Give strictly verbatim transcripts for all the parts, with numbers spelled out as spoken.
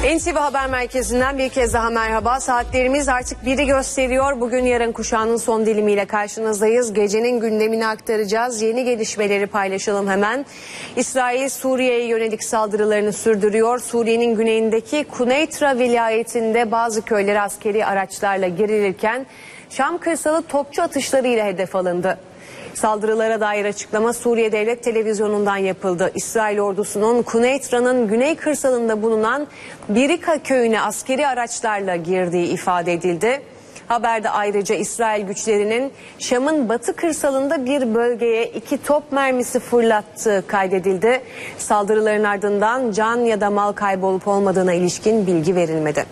N T V Haber Merkezi'nden bir kez daha merhaba. Saatlerimiz artık biri gösteriyor. Bugün yarın kuşağının son dilimiyle karşınızdayız. Gecenin gündemini aktaracağız. Yeni gelişmeleri paylaşalım hemen. İsrail Suriye'ye yönelik saldırılarını sürdürüyor. Suriye'nin güneyindeki Kuneytra vilayetinde bazı köyleri askeri araçlarla girilirken Şam kırsalı topçu atışlarıyla hedef alındı. Saldırılara dair açıklama Suriye Devlet Televizyonu'ndan yapıldı. İsrail ordusunun Kuneytra'nın güney kırsalında bulunan Birika köyüne askeri araçlarla girdiği ifade edildi. Haberde ayrıca İsrail güçlerinin Şam'ın batı kırsalında bir bölgeye iki top mermisi fırlattığı kaydedildi. Saldırıların ardından can ya da mal kaybı olup olmadığına ilişkin bilgi verilmedi.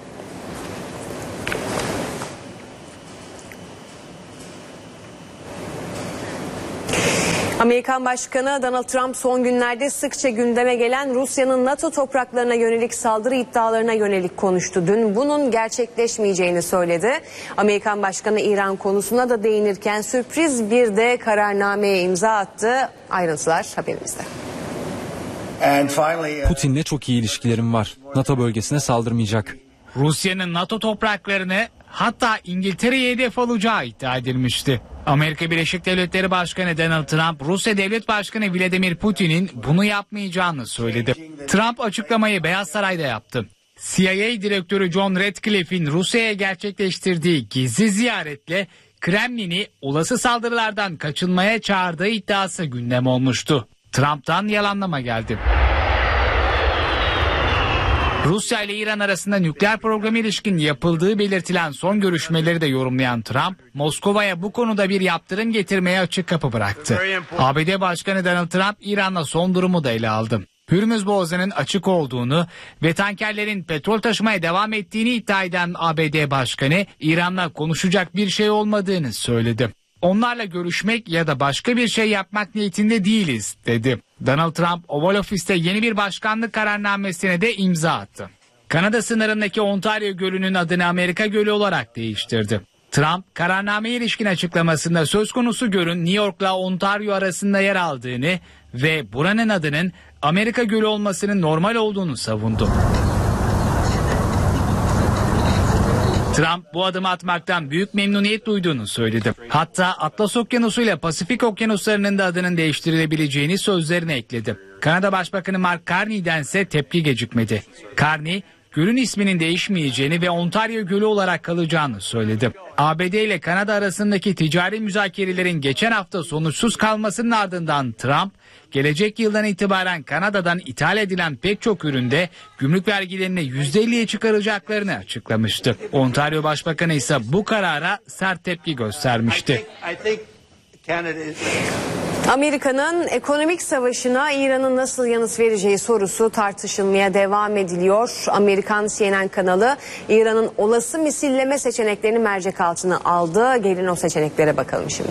Amerikan Başkanı Donald Trump son günlerde sıkça gündeme gelen Rusya'nın NATO topraklarına yönelik saldırı iddialarına yönelik konuştu. Dün bunun gerçekleşmeyeceğini söyledi. Amerikan Başkanı İran konusuna da değinirken sürpriz bir de kararnameye imza attı. Ayrıntılar haberimizde. Putin'le çok iyi ilişkilerim var. NATO bölgesine saldırmayacak. Rusya'nın NATO topraklarını hatta İngiltere'ye hedef alacağı iddia edilmişti. Amerika Birleşik Devletleri Başkanı Donald Trump, Rusya Devlet Başkanı Vladimir Putin'in bunu yapmayacağını söyledi. Trump açıklamayı Beyaz Saray'da yaptı. C I A Direktörü John Ratcliffe'in Rusya'ya gerçekleştirdiği gizli ziyaretle Kremlin'i olası saldırılardan kaçınmaya çağırdığı iddiası gündem olmuştu. Trump'tan yalanlama geldi. Rusya ile İran arasında nükleer programa ilişkin yapıldığı belirtilen son görüşmeleri de yorumlayan Trump, Moskova'ya bu konuda bir yaptırım getirmeye açık kapı bıraktı. A B D Başkanı Donald Trump, İran'la son durumu da ele aldı. Hürmüz Boğazı'nın açık olduğunu ve tankerlerin petrol taşımaya devam ettiğini iddia eden A B D Başkanı, İran'la konuşacak bir şey olmadığını söyledi. Onlarla görüşmek ya da başka bir şey yapmak niyetinde değiliz, dedi. Donald Trump, Oval Ofis'te yeni bir başkanlık kararnamesine de imza attı. Kanada sınırındaki Ontario Gölü'nün adını Amerika Gölü olarak değiştirdi. Trump, kararnameye ilişkin açıklamasında söz konusu gölün New York'la Ontario arasında yer aldığını ve buranın adının Amerika Gölü olmasının normal olduğunu savundu. Trump bu adımı atmaktan büyük memnuniyet duyduğunu söyledi. Hatta Atlas Okyanusu ile Pasifik Okyanuslarının da adının değiştirilebileceğini sözlerine ekledi. Kanada Başbakanı Mark Carney'den ise tepki gecikmedi. Carney, gölün isminin değişmeyeceğini ve Ontario Gölü olarak kalacağını söyledi. A B D ile Kanada arasındaki ticari müzakerelerin geçen hafta sonuçsuz kalmasının ardından Trump, gelecek yıldan itibaren Kanada'dan ithal edilen pek çok üründe gümrük vergilerini yüzde elliye çıkaracaklarını açıklamıştı. Ontario Başbakanı ise bu karara sert tepki göstermişti. Amerika'nın ekonomik savaşına İran'ın nasıl yanıt vereceği sorusu tartışılmaya devam ediliyor. Amerikan C N N kanalı İran'ın olası misilleme seçeneklerini mercek altına aldı. Gelin o seçeneklere bakalım şimdi.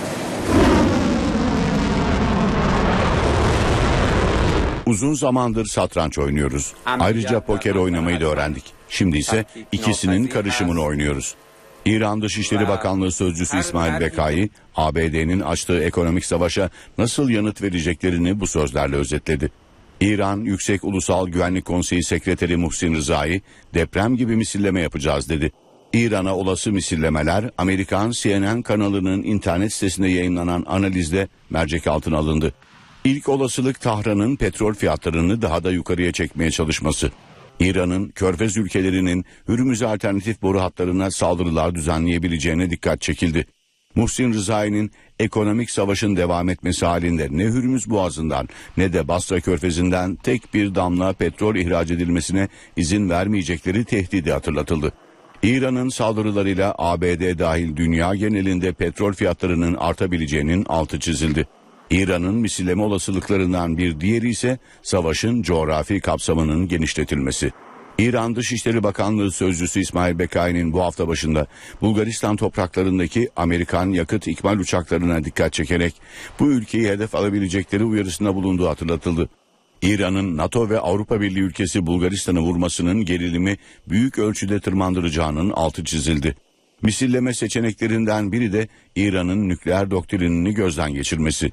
Uzun zamandır satranç oynuyoruz. Ayrıca poker oynamayı da öğrendik. Şimdi ise ikisinin karışımını oynuyoruz. İran Dışişleri Bakanlığı Sözcüsü İsmail Bekai, A B D'nin açtığı ekonomik savaşa nasıl yanıt vereceklerini bu sözlerle özetledi. İran Yüksek Ulusal Güvenlik Konseyi Sekreteri Muhsin Rızai, deprem gibi misilleme yapacağız dedi. İran'a olası misillemeler Amerikan C N N kanalının internet sitesinde yayınlanan analizde mercek altına alındı. İlk olasılık Tahran'ın petrol fiyatlarını daha da yukarıya çekmeye çalışması. İran'ın Körfez ülkelerinin Hürmüz alternatif boru hatlarına saldırılar düzenleyebileceğine dikkat çekildi. Muhsin Rızai'nin ekonomik savaşın devam etmesi halinde ne Hürmüz Boğazı'ndan ne de Basra Körfezi'nden tek bir damla petrol ihraç edilmesine izin vermeyecekleri tehdidi hatırlatıldı. İran'ın saldırılarıyla A B D dahil dünya genelinde petrol fiyatlarının artabileceğinin altı çizildi. İran'ın misilleme olasılıklarından bir diğeri ise savaşın coğrafi kapsamının genişletilmesi. İran Dışişleri Bakanlığı Sözcüsü İsmail Bekai'nin bu hafta başında Bulgaristan topraklarındaki Amerikan yakıt ikmal uçaklarına dikkat çekerek bu ülkeyi hedef alabilecekleri uyarısında bulunduğu hatırlatıldı. İran'ın NATO ve Avrupa Birliği ülkesi Bulgaristan'ı vurmasının gerilimi büyük ölçüde tırmandıracağının altı çizildi. Misilleme seçeneklerinden biri de İran'ın nükleer doktrinini gözden geçirmesi.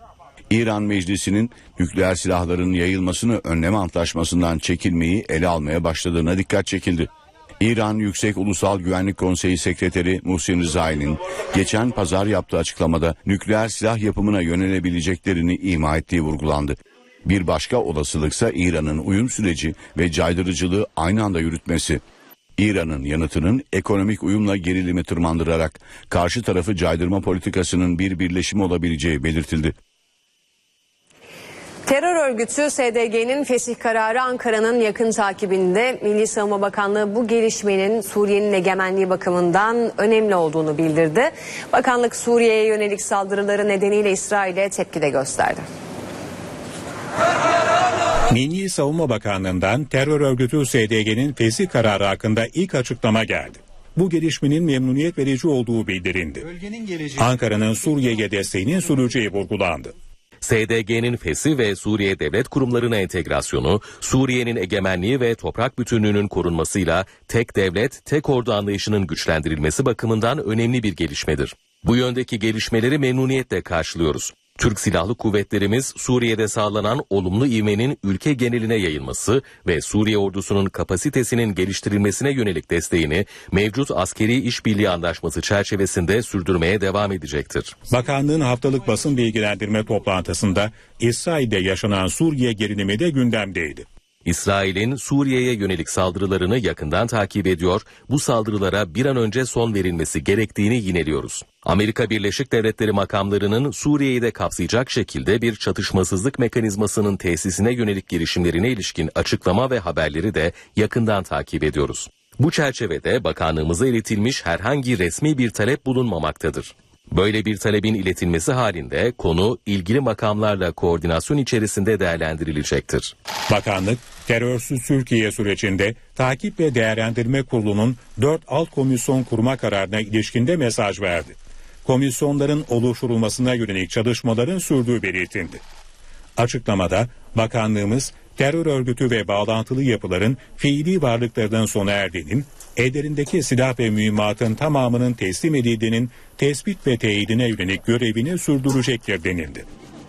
İran Meclisi'nin nükleer silahların yayılmasını önleme antlaşmasından çekilmeyi ele almaya başladığına dikkat çekildi. İran Yüksek Ulusal Güvenlik Konseyi Sekreteri Muhsin Rezai'nin geçen pazar yaptığı açıklamada nükleer silah yapımına yönelebileceklerini ima ettiği vurgulandı. Bir başka olasılıksa İran'ın uyum süreci ve caydırıcılığı aynı anda yürütmesi. İran'ın yanıtının ekonomik uyumla gerilimi tırmandırarak karşı tarafı caydırma politikasının bir birleşimi olabileceği belirtildi. Terör örgütü S D G'nin fesih kararı Ankara'nın yakın takibinde. Milli Savunma Bakanlığı bu gelişmenin Suriye'nin egemenliği bakımından önemli olduğunu bildirdi. Bakanlık Suriye'ye yönelik saldırıları nedeniyle İsrail'e tepki de gösterdi. Milli Savunma Bakanlığı'ndan terör örgütü S D G'nin fesih kararı hakkında ilk açıklama geldi. Bu gelişmenin memnuniyet verici olduğu bildirildi. Ankara'nın Suriye'ye desteğinin süreceği vurgulandı. S D G'nin fesih ve Suriye devlet kurumlarına entegrasyonu, Suriye'nin egemenliği ve toprak bütünlüğünün korunmasıyla tek devlet, tek ordu anlayışının güçlendirilmesi bakımından önemli bir gelişmedir. Bu yöndeki gelişmeleri memnuniyetle karşılıyoruz. Türk Silahlı Kuvvetlerimiz Suriye'de sağlanan olumlu ivmenin ülke geneline yayılması ve Suriye ordusunun kapasitesinin geliştirilmesine yönelik desteğini mevcut askeri işbirliği anlaşması çerçevesinde sürdürmeye devam edecektir. Bakanlığın haftalık basın bilgilendirme toplantısında İsrail'de yaşanan Suriye gerilimi de gündemdeydi. İsrail'in Suriye'ye yönelik saldırılarını yakından takip ediyor, bu saldırılara bir an önce son verilmesi gerektiğini yineliyoruz. Amerika Birleşik Devletleri makamlarının Suriye'yi de kapsayacak şekilde bir çatışmasızlık mekanizmasının tesisine yönelik girişimlerine ilişkin açıklama ve haberleri de yakından takip ediyoruz. Bu çerçevede bakanlığımıza iletilmiş herhangi resmi bir talep bulunmamaktadır. Böyle bir talebin iletilmesi halinde konu ilgili makamlarla koordinasyon içerisinde değerlendirilecektir. Bakanlık, terörsüz Türkiye sürecinde Takip ve Değerlendirme Kurulu'nun dört alt komisyon kurma kararına ilişkinde mesaj verdi. Komisyonların oluşturulmasına yönelik çalışmaların sürdüğü belirtildi. Açıklamada bakanlığımız terör örgütü ve bağlantılı yapıların fiili varlıklarının sona erdiğinin, ellerindeki silah ve mühimmatın tamamının teslim edildiğinin tespit ve teyidine yönelik görevini sürdürecektir denildi.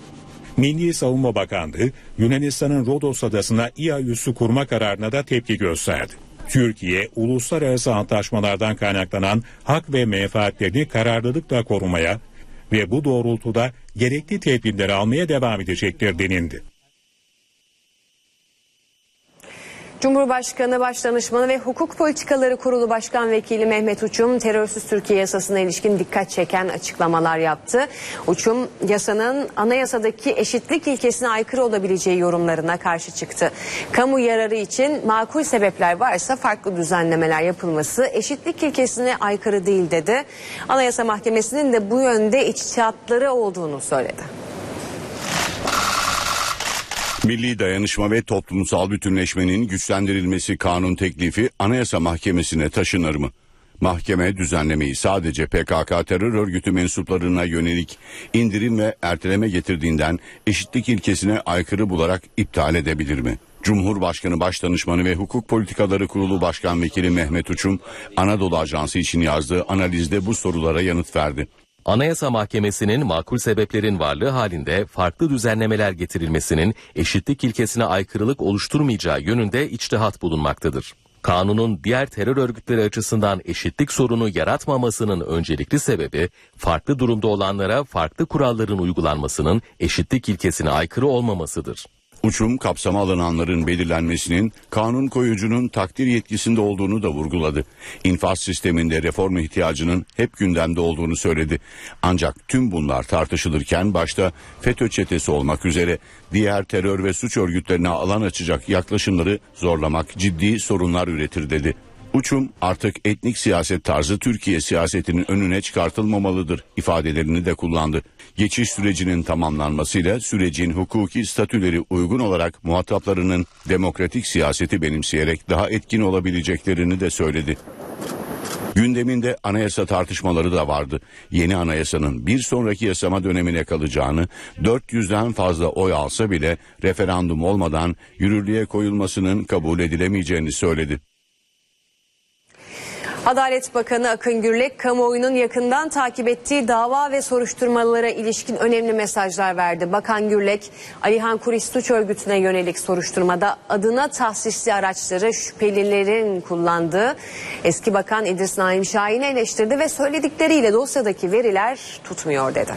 Milli Savunma Bakanlığı, Yunanistan'ın Rodos adasına İHA üssü kurma kararına da tepki gösterdi. Türkiye, uluslararası antlaşmalardan kaynaklanan hak ve menfaatlerini kararlılıkla korumaya ve bu doğrultuda gerekli tedbirleri almaya devam edecektir denildi. Cumhurbaşkanı Başdanışmanı ve Hukuk Politikaları Kurulu Başkan Vekili Mehmet Uçum, terörsüz Türkiye yasasına ilişkin dikkat çeken açıklamalar yaptı. Uçum, yasanın anayasadaki eşitlik ilkesine aykırı olabileceği yorumlarına karşı çıktı. Kamu yararı için makul sebepler varsa farklı düzenlemeler yapılması eşitlik ilkesine aykırı değil dedi. Anayasa Mahkemesi'nin de bu yönde içtihatları olduğunu söyledi. Milli dayanışma ve toplumsal bütünleşmenin güçlendirilmesi kanun teklifi Anayasa Mahkemesi'ne taşınır mı? Mahkeme düzenlemeyi sadece P K K terör örgütü mensuplarına yönelik indirim ve erteleme getirdiğinden eşitlik ilkesine aykırı bularak iptal edebilir mi? Cumhurbaşkanı Başdanışmanı ve Hukuk Politikaları Kurulu Başkan Vekili Mehmet Uçum, Anadolu Ajansı için yazdığı analizde bu sorulara yanıt verdi. Anayasa Mahkemesi'nin makul sebeplerin varlığı halinde farklı düzenlemeler getirilmesinin eşitlik ilkesine aykırılık oluşturmayacağı yönünde içtihat bulunmaktadır. Kanunun diğer terör örgütleri açısından eşitlik sorunu yaratmamasının öncelikli sebebi, farklı durumda olanlara farklı kuralların uygulanmasının eşitlik ilkesine aykırı olmamasıdır. Uçum, kapsama alınanların belirlenmesinin kanun koyucunun takdir yetkisinde olduğunu da vurguladı. İnfaz sisteminde reform ihtiyacının hep gündemde olduğunu söyledi. Ancak tüm bunlar tartışılırken başta FETÖ çetesi olmak üzere diğer terör ve suç örgütlerine alan açacak yaklaşımları zorlamak ciddi sorunlar üretir dedi. Uçum, artık etnik siyaset tarzı Türkiye siyasetinin önüne çıkartılmamalıdır ifadelerini de kullandı. Geçiş sürecinin tamamlanmasıyla sürecin hukuki statüleri uygun olarak muhataplarının demokratik siyaseti benimseyerek daha etkin olabileceklerini de söyledi. Gündeminde anayasa tartışmaları da vardı. Yeni anayasanın bir sonraki yasama dönemine kalacağını, dört yüzden fazla oy alsa bile referandum olmadan yürürlüğe koyulmasının kabul edilemeyeceğini söyledi. Adalet Bakanı Akın Gürlek, kamuoyunun yakından takip ettiği dava ve soruşturmalara ilişkin önemli mesajlar verdi. Bakan Gürlek, Alihan Kuriş suç örgütüne yönelik soruşturmada adına tahsisli araçları şüphelilerin kullandığı eski bakan İdris Naim Şahin'i eleştirdi ve söyledikleriyle dosyadaki veriler tutmuyor dedi.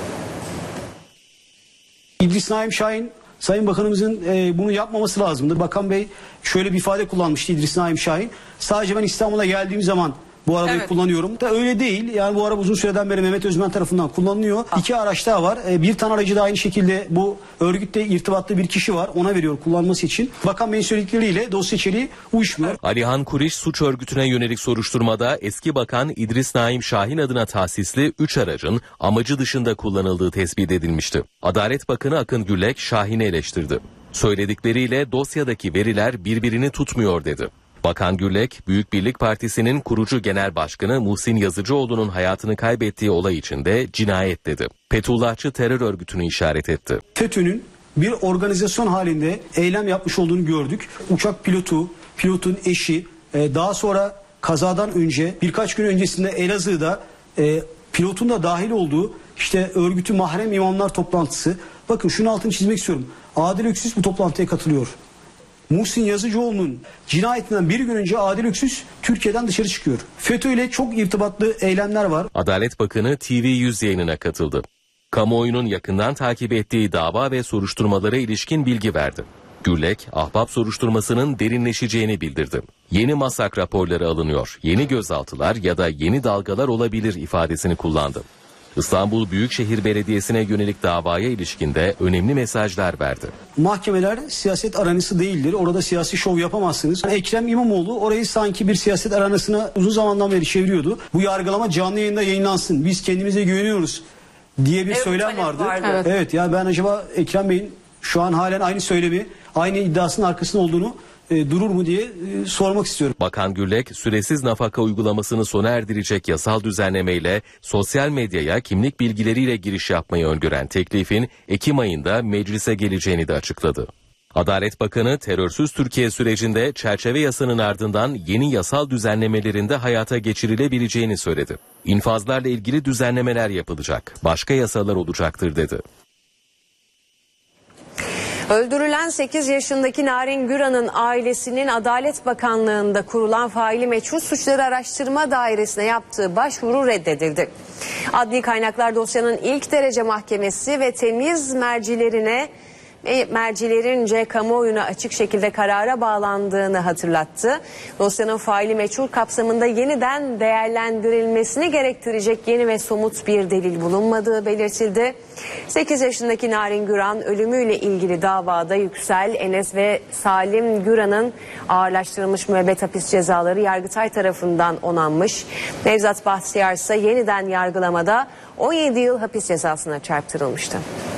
İdris Naim Şahin, Sayın Bakanımızın e, bunu yapmaması lazımdır. Bakan Bey şöyle bir ifade kullanmıştı İdris Naim Şahin. Sadece ben İstanbul'a geldiğim zaman bu arabayı evet. kullanıyorum. Da öyle değil. Yani bu araba uzun süreden beri Mehmet Özmen tarafından kullanılıyor. Ha. İki araç daha var. E, bir tane aracı da aynı şekilde bu örgütle irtibatlı bir kişi var. Ona veriyor kullanması için. Bakan Bey'in söyledikleriyle dosya içeriği uyuşmuyor. Alihan Kuriş suç örgütüne yönelik soruşturmada eski bakan İdris Naim Şahin adına tahsisli üç aracın amacı dışında kullanıldığı tespit edilmişti. Adalet Bakanı Akın Gürlek Şahin'i eleştirdi. Söyledikleriyle dosyadaki veriler birbirini tutmuyor dedi. Bakan Gürlek, Büyük Birlik Partisi'nin kurucu genel başkanı Muhsin Yazıcıoğlu'nun hayatını kaybettiği olay içinde cinayet dedi. Fethullahçı terör örgütünü işaret etti. FETÖ'nün bir organizasyon halinde eylem yapmış olduğunu gördük. Uçak pilotu, pilotun eşi, daha sonra kazadan önce birkaç gün öncesinde Elazığ'da pilotun da dahil olduğu işte örgütü mahrem imamlar toplantısı. Bakın şunu altını çizmek istiyorum. Adil Öksüz bu toplantıya katılıyor. Muhsin Yazıcıoğlu'nun cinayetinden bir gün önce Adil Öksüz Türkiye'den dışarı çıkıyor. FETÖ ile çok irtibatlı eylemler var. Adalet Bakanı T V yüz yayınına katıldı. Kamuoyunun yakından takip ettiği dava ve soruşturmalara ilişkin bilgi verdi. Gürlek, ahbap soruşturmasının derinleşeceğini bildirdi. Yeni masak raporları alınıyor, yeni gözaltılar ya da yeni dalgalar olabilir ifadesini kullandı. İstanbul Büyükşehir Belediyesi'ne yönelik davaya ilişkin de önemli mesajlar verdi. Mahkemeler siyaset arenası değildir. Orada siyasi şov yapamazsınız. Ekrem İmamoğlu orayı sanki bir siyaset arenasına uzun zamandan beri çeviriyordu. Bu yargılama canlı yayında yayınlansın. Biz kendimize güveniyoruz diye bir evet, söylem vardı. vardı. Evet. evet ya ben acaba Ekrem Bey'in şu an halen aynı söylemi, aynı iddiasının arkasında olduğunu E, durur mu diye e, sormak istiyorum. Bakan Gürlek, süresiz nafaka uygulamasını sona erdirecek yasal düzenlemeyle sosyal medyaya kimlik bilgileriyle giriş yapmayı öngören teklifin Ekim ayında meclise geleceğini de açıkladı. Adalet Bakanı terörsüz Türkiye sürecinde çerçeve yasanın ardından yeni yasal düzenlemelerin de hayata geçirilebileceğini söyledi. İnfazlarla ilgili düzenlemeler yapılacak, başka yasalar olacaktır dedi. Öldürülen sekiz yaşındaki Narin Güran'ın ailesinin Adalet Bakanlığı'nda kurulan faili meçhul suçları araştırma dairesine yaptığı başvuru reddedildi. Adli kaynaklar dosyanın ilk derece mahkemesi ve temiz mercilerine mercilerince kamuoyuna açık şekilde karara bağlandığını hatırlattı. Dosyanın faili meçhul kapsamında yeniden değerlendirilmesini gerektirecek yeni ve somut bir delil bulunmadığı belirtildi. sekiz yaşındaki Narin Güran ölümüyle ilgili davada Yüksel, Enes ve Salim Güran'ın ağırlaştırılmış müebbet hapis cezaları Yargıtay tarafından onanmış. Nevzat Bahtiyar ise yeniden yargılamada on yedi yıl hapis cezasına çarptırılmıştı.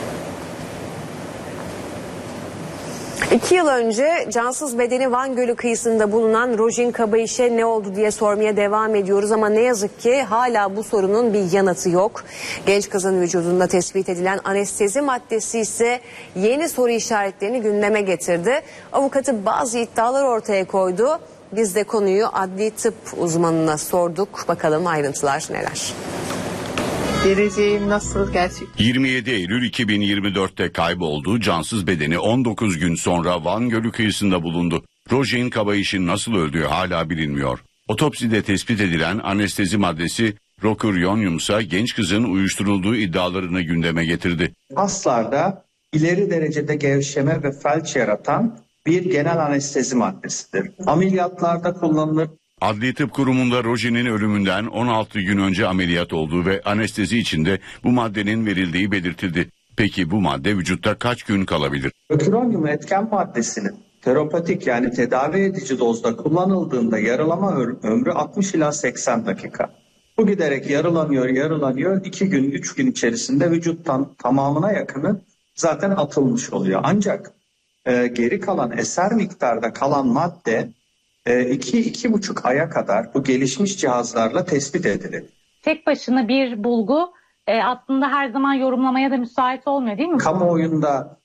İki yıl önce cansız bedeni Van Gölü kıyısında bulunan Rojin Kabayiş'e ne oldu diye sormaya devam ediyoruz ama ne yazık ki hala bu sorunun bir yanıtı yok. Genç kızın vücudunda tespit edilen anestezi maddesi ise yeni soru işaretlerini gündeme getirdi. Avukatı bazı iddialar ortaya koydu. Biz de konuyu adli tıp uzmanına sorduk. Bakalım ayrıntılar neler? Geleceğim nasıl gerçek? yirmi yedi Eylül iki bin yirmi dörtte kaybolduğu cansız bedeni on dokuz gün sonra Van Gölü kıyısında bulundu. Rojin Kabayiş'in nasıl öldüğü hala bilinmiyor. Otopside tespit edilen anestezi maddesi roküronyum ise genç kızın uyuşturulduğu iddialarını gündeme getirdi. Hastalarda ileri derecede gevşeme ve felç yaratan bir genel anestezi maddesidir. Ameliyatlarda kullanılır. Adli Tıp Kurumu'nda Rojin'in ölümünden on altı gün önce ameliyat olduğu ve anestezi içinde bu maddenin verildiği belirtildi. Peki bu madde vücutta kaç gün kalabilir? Roküronyum etken maddesinin terapatik yani tedavi edici dozda kullanıldığında yarılama ömrü altmış ila seksen dakika. Bu giderek yarılanıyor, yarılanıyor. iki gün, üç gün içerisinde vücuttan tamamına yakını zaten atılmış oluyor. Ancak e, geri kalan eser miktarda kalan madde iki iki buçuk aya kadar bu gelişmiş cihazlarla tespit edilir. Tek başına bir bulgu e, aslında her zaman yorumlamaya da müsait olmuyor değil mi? Kamuoyunda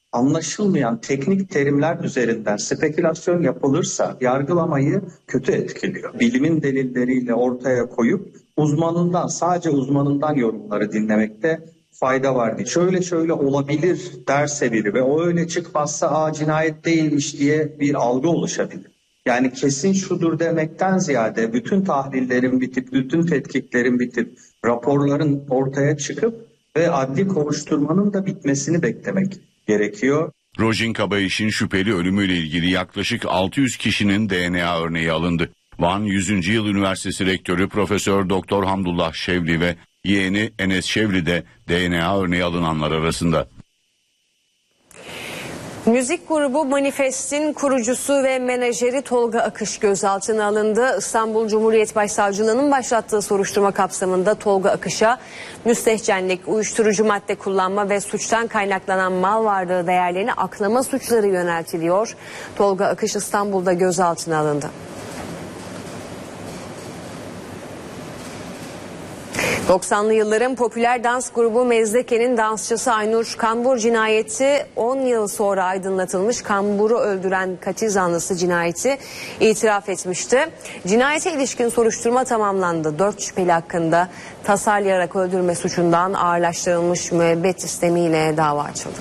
anlaşılmayan teknik terimler üzerinden spekülasyon yapılırsa yargılamayı kötü etkiliyor. Bilimin delilleriyle ortaya koyup uzmanından, sadece uzmanından yorumları dinlemekte fayda var diye. Şöyle şöyle olabilir derse biri ve o öyle çıkmazsa aa cinayet değilmiş diye bir algı oluşabilir. Yani kesin şudur demekten ziyade bütün tahlillerin bitip, bütün tetkiklerin bitip, raporların ortaya çıkıp ve adli kovuşturmanın da bitmesini beklemek gerekiyor. Rojin Kabayiş'in şüpheli ölümüyle ilgili yaklaşık altı yüz kişinin D N A örneği alındı. Van yüzüncü Yıl Üniversitesi Rektörü Profesör Doktor Hamdullah Şevli ve yeğeni Enes Şevli de D N A örneği alınanlar arasında. Müzik grubu Manifest'in kurucusu ve menajeri Tolga Akış gözaltına alındı. İstanbul Cumhuriyet Başsavcılığı'nın başlattığı soruşturma kapsamında Tolga Akış'a müstehcenlik, uyuşturucu madde kullanma ve suçtan kaynaklanan mal varlığı değerlerini aklama suçları yöneltiliyor. Tolga Akış İstanbul'da gözaltına alındı. doksanlı yılların popüler dans grubu Mezdeke'nin dansçısı Aynur Kambur cinayeti on yıl sonra aydınlatılmış. Kambur'u öldüren katil zanlısı cinayeti itiraf etmişti. Cinayete ilişkin soruşturma tamamlandı. Dört şüpheli hakkında tasarlayarak öldürme suçundan ağırlaştırılmış müebbet istemiyle dava açıldı.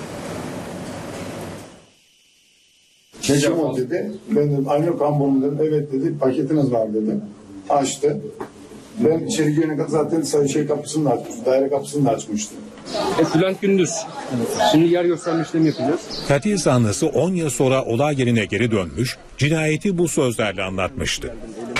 Geçim o dedi. Ben dedim Aynur Kambur'un dedim. Evet dedi. Paketiniz var dedi. Açtı. Ben içeri girene kadar zaten sayı kapısını da açmıştım. Daire kapısını da açmıştım. E, Bülent Gündüz. Şimdi yer gösterme işlemi yapacağız. Katil zanlısı on yıl sonra olay yerine geri dönmüş, cinayeti bu sözlerle anlatmıştı.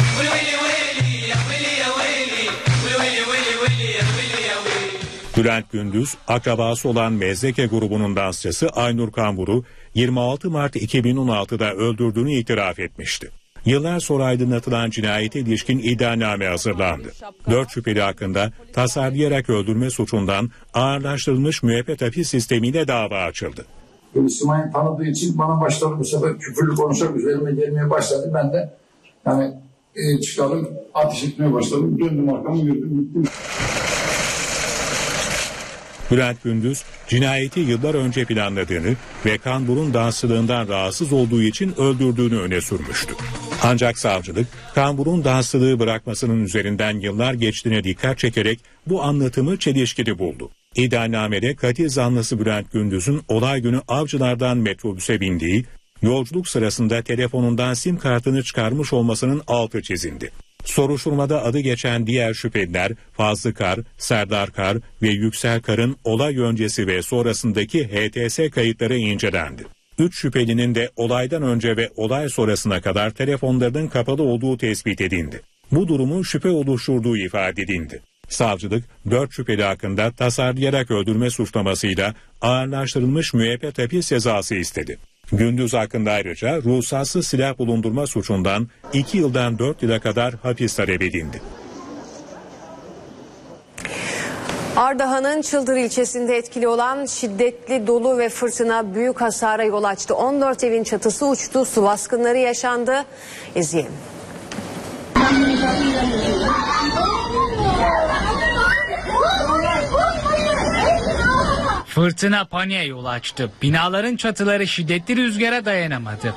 Bülent Gündüz, akrabası olan Mezdeke grubunun dansçısı Aynur Kambur'u yirmi altı Mart iki bin on altıda öldürdüğünü itiraf etmişti. Yıllar sonra aydınlatılan cinayete ilişkin iddianame hazırlandı. Dört şüpheli hakkında tasarlayarak öldürme suçundan ağırlaştırılmış müebbet hapis sistemiyle dava açıldı. Simay'ı tanıdığı için bana başladı bu sefer küfürlü konuşarak üzerime gelmeye başladı. Ben de yani e, çıkarım ateş etmeye başladım. Döndüm arkamı yürüdüm gittim. Bülent Gündüz cinayeti yıllar önce planladığını ve Kambur'un dansçılığından rahatsız olduğu için öldürdüğünü öne sürmüştü. Ancak savcılık Kambur'un dansçılığı bırakmasının üzerinden yıllar geçtiğine dikkat çekerek bu anlatımı çelişkili buldu. İddianamede katil zanlısı Bülent Gündüz'ün olay günü Avcılar'dan metrobüse bindiği, yolculuk sırasında telefonundan sim kartını çıkarmış olmasının altı çizildi. Soruşturmada adı geçen diğer şüpheliler Fazlı Kar, Serdar Kar ve Yüksel Kar'ın olay öncesi ve sonrasındaki H T S kayıtları incelendi. Üç şüphelinin de olaydan önce ve olay sonrasına kadar telefonlarının kapalı olduğu tespit edildi. Bu durumun şüphe oluşturduğu ifade edildi. Savcılık dört şüpheli hakkında tasarlayarak öldürme suçlamasıyla ağırlaştırılmış müebbet hapis cezası istedi. Gündüz hakkında ayrıca ruhsatsız silah bulundurma suçundan iki yıldan dört yıla kadar hapis talep edildi. Ardahan'ın Çıldır ilçesinde etkili olan şiddetli dolu ve fırtına büyük hasara yol açtı. on dört evin çatısı uçtu, su baskınları yaşandı. İzleyelim. Fırtına paniğe yol açtı. Binaların çatıları şiddetli rüzgara dayanamadı.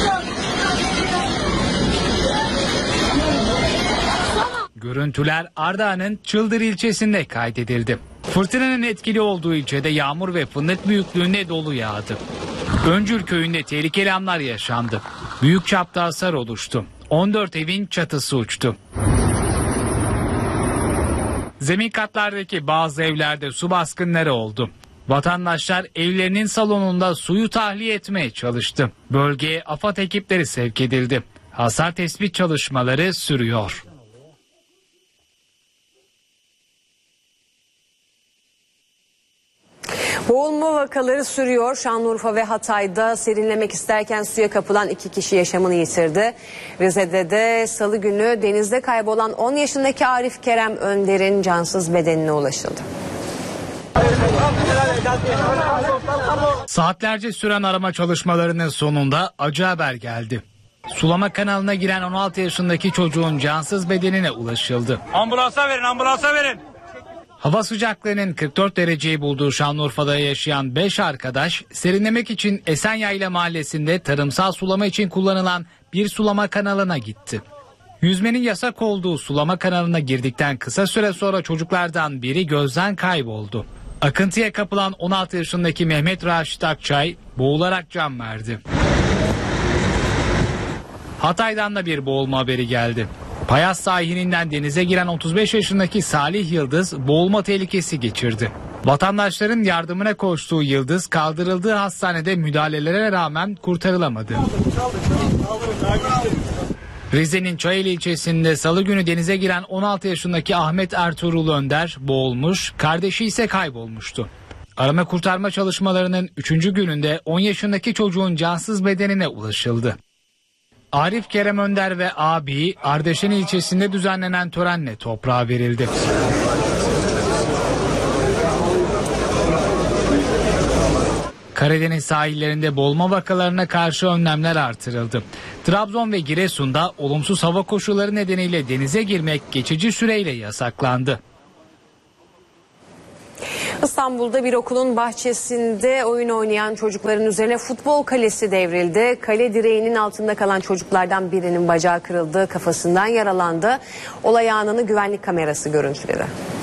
Görüntüler Ardahan'ın Çıldır ilçesinde kaydedildi. Fırtınanın etkili olduğu ilçede yağmur ve fındık büyüklüğünde dolu yağdı. Öncül köyünde tehlikeli anlar yaşandı. Büyük çapta hasar oluştu. on dört evin çatısı uçtu. Zemin katlardaki bazı evlerde su baskınları oldu. Vatandaşlar evlerinin salonunda suyu tahliye etmeye çalıştı. Bölgeye AFAD ekipleri sevk edildi. Hasar tespit çalışmaları sürüyor. Boğulma vakaları sürüyor. Şanlıurfa ve Hatay'da serinlemek isterken suya kapılan iki kişi yaşamını yitirdi. Rize'de de salı günü denizde kaybolan on yaşındaki Arif Kerem Önder'in cansız bedenine ulaşıldı. Saatlerce süren arama çalışmalarının sonunda acı haber geldi. Sulama kanalına giren on altı yaşındaki çocuğun cansız bedenine ulaşıldı. Ambulansa verin, ambulansa verin. Hava sıcaklığının kırk dört dereceyi bulduğu Şanlıurfa'da yaşayan beş arkadaş serinlemek için Esenyayla mahallesinde tarımsal sulama için kullanılan bir sulama kanalına gitti. Yüzmenin yasak olduğu sulama kanalına girdikten kısa süre sonra çocuklardan biri gözden kayboldu. Akıntıya kapılan on altı yaşındaki Mehmet Raşit Akçay boğularak can verdi. Hatay'dan da bir boğulma haberi geldi. Payas sahilinden denize giren otuz beş yaşındaki Salih Yıldız boğulma tehlikesi geçirdi. Vatandaşların yardımına koştuğu Yıldız kaldırıldığı hastanede müdahalelere rağmen kurtarılamadı. Rize'nin Çayeli ilçesinde salı günü denize giren on altı yaşındaki Ahmet Ertuğrul Önder boğulmuş, kardeşi ise kaybolmuştu. Arama kurtarma çalışmalarının üçüncü gününde on yaşındaki çocuğun cansız bedenine ulaşıldı. Arif Kerem Önder ve abi Ardeşen ilçesinde düzenlenen törenle toprağa verildi. Karadeniz sahillerinde boğulma vakalarına karşı önlemler artırıldı. Trabzon ve Giresun'da olumsuz hava koşulları nedeniyle denize girmek geçici süreyle yasaklandı. İstanbul'da bir okulun bahçesinde oyun oynayan çocukların üzerine futbol kalesi devrildi. Kale direğinin altında kalan çocuklardan birinin bacağı kırıldı, kafasından yaralandı. Olay anını güvenlik kamerası görüntüledi.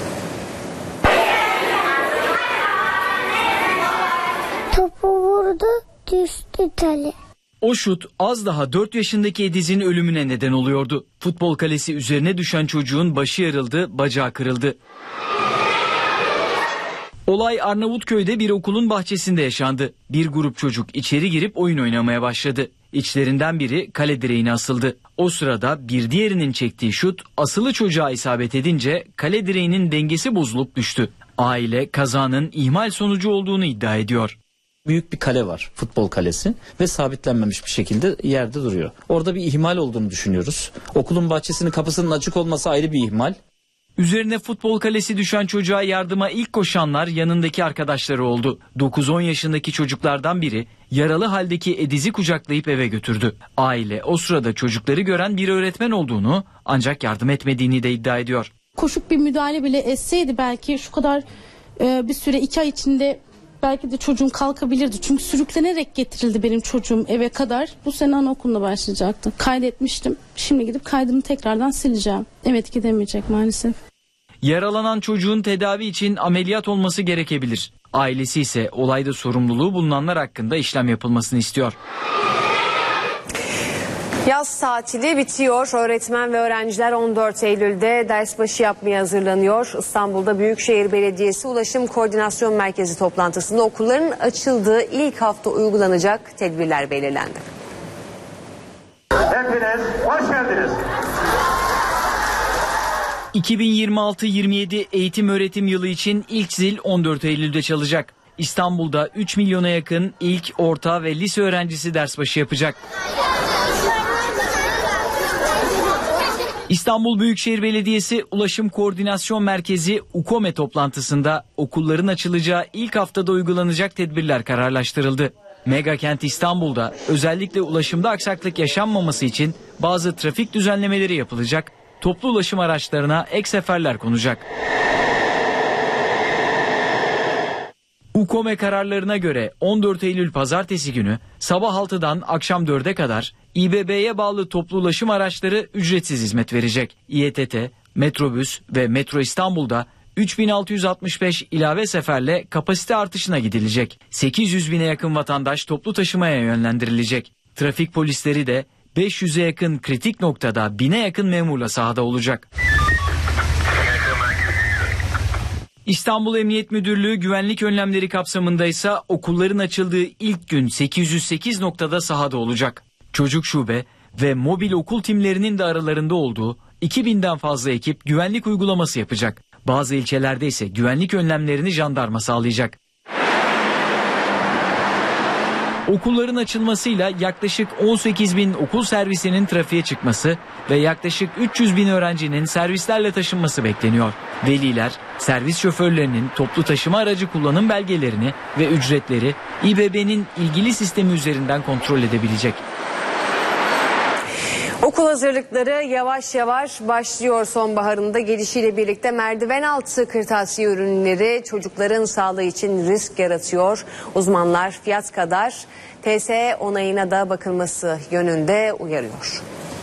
Topu vurdu, düştü tale. O şut az daha dört yaşındaki Ediz'in ölümüne neden oluyordu. Futbol kalesi üzerine düşen çocuğun başı yarıldı, bacağı kırıldı. Olay Arnavutköy'de bir okulun bahçesinde yaşandı. Bir grup çocuk içeri girip oyun oynamaya başladı. İçlerinden biri kale direğine asıldı. O sırada bir diğerinin çektiği şut asılı çocuğa isabet edince kale direğinin dengesi bozulup düştü. Aile kazanın ihmal sonucu olduğunu iddia ediyor. Büyük bir kale var, futbol kalesi ve sabitlenmemiş bir şekilde yerde duruyor. Orada bir ihmal olduğunu düşünüyoruz. Okulun bahçesinin kapısının açık olması ayrı bir ihmal. Üzerine futbol kalesi düşen çocuğa yardıma ilk koşanlar yanındaki arkadaşları oldu. dokuz on yaşındaki çocuklardan biri yaralı haldeki Ediz'i kucaklayıp eve götürdü. Aile o sırada çocukları gören bir öğretmen olduğunu ancak yardım etmediğini de iddia ediyor. Koşup bir müdahale bile etseydi belki şu kadar e, bir süre iki ay içinde belki de çocuğum kalkabilirdi. Çünkü sürüklenerek getirildi benim çocuğum eve kadar. Bu sene anaokuluna başlayacaktı. Kaydetmiştim. Şimdi gidip kaydımı tekrardan sileceğim. Evet, gidemeyecek maalesef. Yaralanan çocuğun tedavi için ameliyat olması gerekebilir. Ailesi ise olayda sorumluluğu bulunanlar hakkında işlem yapılmasını istiyor. Yaz tatili bitiyor. Öğretmen ve öğrenciler on dört Eylül'de ders başı yapmaya hazırlanıyor. İstanbul'da Büyükşehir Belediyesi Ulaşım Koordinasyon Merkezi toplantısında okulların açıldığı ilk hafta uygulanacak tedbirler belirlendi. Hepiniz hoş geldiniz. iki bin yirmi altı yirmi yedi eğitim öğretim yılı için ilk zil on dört Eylül'de çalacak. İstanbul'da üç milyona yakın ilk, orta ve lise öğrencisi ders başı yapacak. İstanbul Büyükşehir Belediyesi Ulaşım Koordinasyon Merkezi UKOME toplantısında okulların açılacağı ilk haftada uygulanacak tedbirler kararlaştırıldı. Megakent İstanbul'da özellikle ulaşımda aksaklık yaşanmaması için bazı trafik düzenlemeleri yapılacak, toplu ulaşım araçlarına ek seferler konacak. UKOME kararlarına göre on dört Eylül Pazartesi günü sabah altıdan akşam dörde kadar İBB'ye bağlı toplu ulaşım araçları ücretsiz hizmet verecek. İETT, Metrobüs ve Metro İstanbul'da üç bin altı yüz altmış beş ilave seferle kapasite artışına gidilecek. sekiz yüz bine yakın vatandaş toplu taşımaya yönlendirilecek. Trafik polisleri de beş yüze yakın kritik noktada bine yakın memurla sahada olacak. İstanbul Emniyet Müdürlüğü güvenlik önlemleri kapsamında ise okulların açıldığı ilk gün sekiz yüz sekiz noktada sahada olacak. Çocuk şube ve mobil okul timlerinin de aralarında olduğu iki binden fazla ekip güvenlik uygulaması yapacak. Bazı ilçelerde ise güvenlik önlemlerini jandarma sağlayacak. Okulların açılmasıyla yaklaşık on sekiz bin okul servisinin trafiğe çıkması ve yaklaşık üç yüz bin öğrencinin servislerle taşınması bekleniyor. Veliler, servis şoförlerinin toplu taşıma aracı kullanım belgelerini ve ücretleri İBB'nin ilgili sistemi üzerinden kontrol edebilecek. Okul hazırlıkları yavaş yavaş başlıyor. Sonbaharında gelişiyle birlikte merdiven altı kırtasiye ürünleri çocukların sağlığı için risk yaratıyor. Uzmanlar fiyat kadar T S E onayına da bakılması yönünde uyarıyor.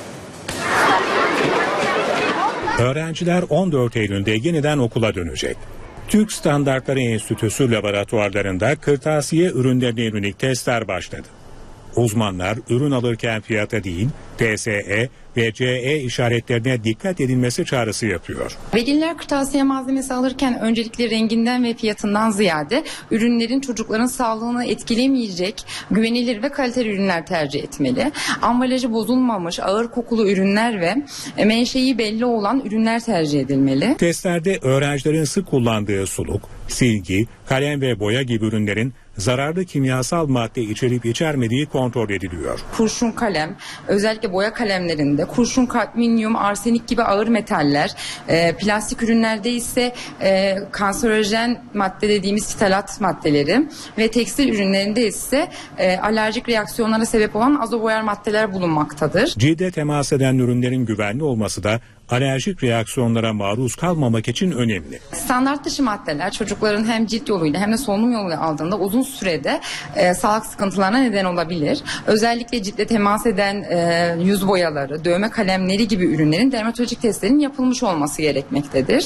Öğrenciler on dört Eylül'de yeniden okula dönecek. Türk Standartları Enstitüsü laboratuvarlarında kırtasiye ürünlerine yönelik testler başladı. Uzmanlar ürün alırken fiyata değil T S E ve C E işaretlerine dikkat edilmesi çağrısı yapıyor. Veliler kırtasiye malzemesi alırken öncelikle renginden ve fiyatından ziyade ürünlerin çocukların sağlığını etkilemeyecek güvenilir ve kaliteli ürünler tercih etmeli. Ambalajı bozulmamış, ağır kokulu ürünler ve menşei belli olan ürünler tercih edilmeli. Testlerde öğrencilerin sık kullandığı suluk, silgi, kalem ve boya gibi ürünlerin zararlı kimyasal madde içerip içermediği kontrol ediliyor. Kurşun kalem, özellikle boya kalemlerinde kurşun, kadmiyum, arsenik gibi ağır metaller, e, plastik ürünlerde ise e, kanserojen madde dediğimiz ftalat maddeleri ve tekstil ürünlerinde ise e, alerjik reaksiyonlara sebep olan azoboyar maddeler bulunmaktadır. Cilde temas eden ürünlerin güvenli olması da alerjik reaksiyonlara maruz kalmamak için önemli. Standart dışı maddeler çocukların hem cilt yoluyla hem de solunum yoluyla aldığında uzun sürede e, sağlık sıkıntılarına neden olabilir. Özellikle ciltle temas eden e, yüz boyaları, dövme kalemleri gibi ürünlerin dermatolojik testlerinin yapılmış olması gerekmektedir.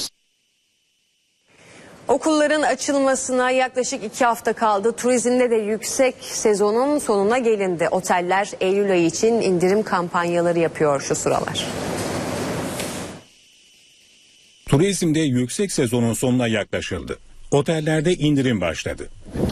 Okulların açılmasına yaklaşık iki hafta kaldı. Turizmde de yüksek sezonun sonuna gelindi. Oteller Eylül ayı için indirim kampanyaları yapıyor şu sıralar. Turizmde yüksek sezonun sonuna yaklaşıldı. Otellerde indirim başladı.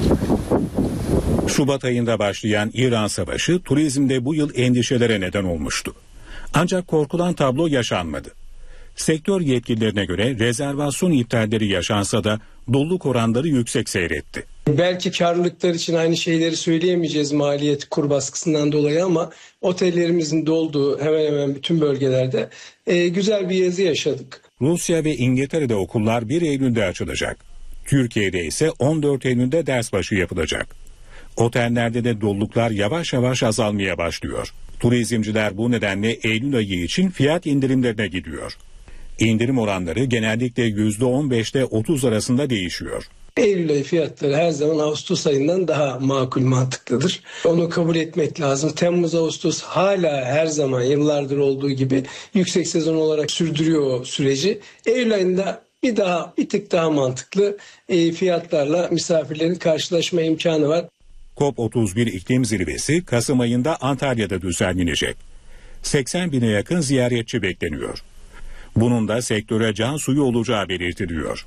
Şubat ayında başlayan İran Savaşı turizmde bu yıl endişelere neden olmuştu. Ancak korkulan tablo yaşanmadı. Sektör yetkililerine göre rezervasyon iptalleri yaşansa da doluluk oranları yüksek seyretti. Belki karlılıklar için aynı şeyleri söyleyemeyeceğiz maliyet kur baskısından dolayı ama otellerimizin dolduğu hemen hemen bütün bölgelerde e, güzel bir yazı yaşadık. Rusya ve İngiltere'de okullar bir Eylül'de açılacak. Türkiye'de ise on dört Eylül'de ders başı yapılacak. Otellerde de doluluklar yavaş yavaş azalmaya başlıyor. Turizmciler bu nedenle Eylül ayı için fiyat indirimlerine gidiyor. İndirim oranları genellikle yüzde on beşte otuz arasında değişiyor. Eylül ayı fiyatları her zaman Ağustos ayından daha makul mantıklıdır. Onu kabul etmek lazım. Temmuz, Ağustos hala her zaman yıllardır olduğu gibi yüksek sezon olarak sürdürüyor o süreci. Eylül ayında bir daha bir tık daha mantıklı e, fiyatlarla misafirlerin karşılaşma imkanı var. COP otuz bir iklim zirvesi Kasım ayında Antalya'da düzenlenecek. seksen bine yakın ziyaretçi bekleniyor. Bunun da sektöre can suyu olacağı belirtiliyor.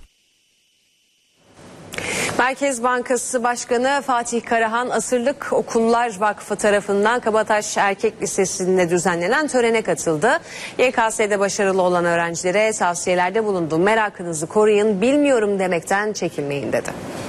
Merkez Bankası Başkanı Fatih Karahan, Asırlık Okullar Vakfı tarafından Kabataş Erkek Lisesi'nde düzenlenen törene katıldı. Y K S'de başarılı olan öğrencilere tavsiyelerde bulundu. Merakınızı koruyun, bilmiyorum demekten çekinmeyin dedi.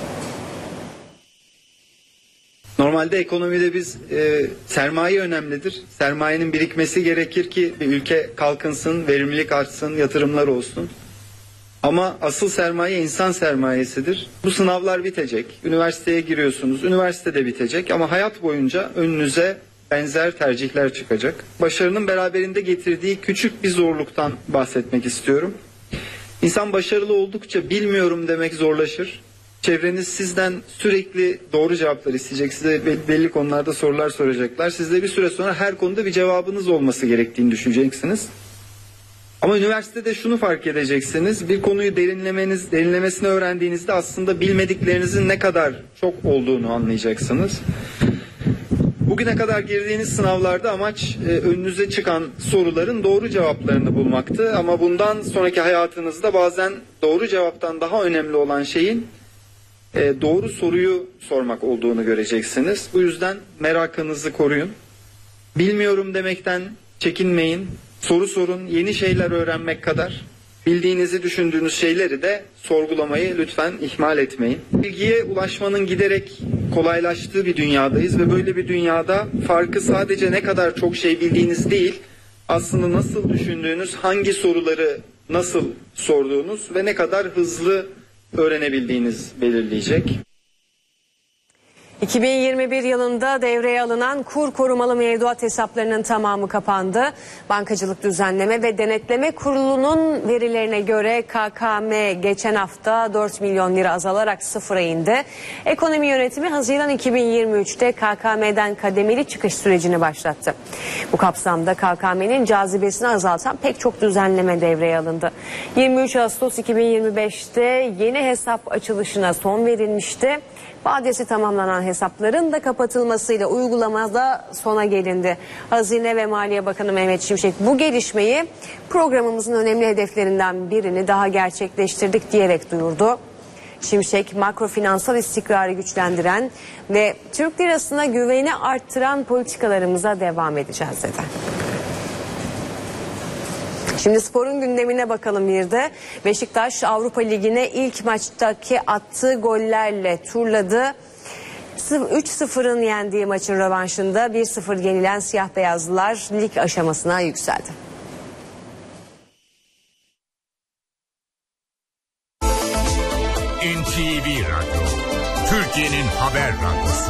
Normalde ekonomide biz e, sermaye önemlidir. Sermayenin birikmesi gerekir ki bir ülke kalkınsın, verimlilik artsın, yatırımlar olsun. Ama asıl sermaye insan sermayesidir. Bu sınavlar bitecek. Üniversiteye giriyorsunuz. Üniversitede bitecek ama hayat boyunca önünüze benzer tercihler çıkacak. Başarının beraberinde getirdiği küçük bir zorluktan bahsetmek istiyorum. İnsan başarılı oldukça bilmiyorum demek zorlaşır. Çevreniz sizden sürekli doğru cevaplar isteyecek. Size belli konularda sorular soracaklar. Siz de bir süre sonra her konuda bir cevabınız olması gerektiğini düşüneceksiniz. Ama üniversitede şunu fark edeceksiniz. Bir konuyu derinlemeniz, derinlemesine öğrendiğinizde aslında bilmediklerinizin ne kadar çok olduğunu anlayacaksınız. Bugüne kadar girdiğiniz sınavlarda amaç e, önünüze çıkan soruların doğru cevaplarını bulmaktı. Ama bundan sonraki hayatınızda bazen doğru cevaptan daha önemli olan şeyin e, doğru soruyu sormak olduğunu göreceksiniz. Bu yüzden merakınızı koruyun. Bilmiyorum demekten çekinmeyin. Soru sorun, yeni şeyler öğrenmek kadar bildiğinizi düşündüğünüz şeyleri de sorgulamayı lütfen ihmal etmeyin. Bilgiye ulaşmanın giderek kolaylaştığı bir dünyadayız ve böyle bir dünyada farkı sadece ne kadar çok şey bildiğiniz değil, aslında nasıl düşündüğünüz, hangi soruları nasıl sorduğunuz ve ne kadar hızlı öğrenebildiğiniz belirleyecek. iki bin yirmi bir yılında devreye alınan kur korumalı mevduat hesaplarının tamamı kapandı. Bankacılık Düzenleme ve Denetleme Kurulu'nun verilerine göre K K M geçen hafta dört milyon lira azalarak sıfıra indi. Ekonomi Yönetimi Haziran iki bin yirmi üçte K K M'den kademeli çıkış sürecini başlattı. Bu kapsamda K K M'nin cazibesini azaltan pek çok düzenleme devreye alındı. yirmi üç Ağustos iki bin yirmi beşte yeni hesap açılışına son verilmişti. Vadesi tamamlanan hesapların da kapatılmasıyla uygulamada sona gelindi. Hazine ve Maliye Bakanı Mehmet Şimşek bu gelişmeyi programımızın önemli hedeflerinden birini daha gerçekleştirdik diyerek duyurdu. Şimşek makrofinansal istikrarı güçlendiren ve Türk lirasına güveni arttıran politikalarımıza devam edeceğiz dedi. Şimdi sporun gündemine bakalım bir de. Beşiktaş Avrupa Ligi'ne ilk maçtaki attığı gollerle turladı. üç sıfırın yendiği maçın rövanşında bir sıfır yenilen siyah beyazlılar lig aşamasına yükseldi. N T V Radyo, Türkiye'nin haber radyosu.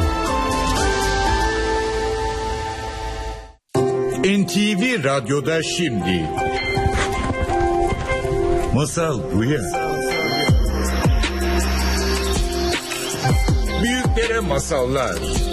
N T V Radyo'da şimdi Masal Rüya. Büyüklere masallar.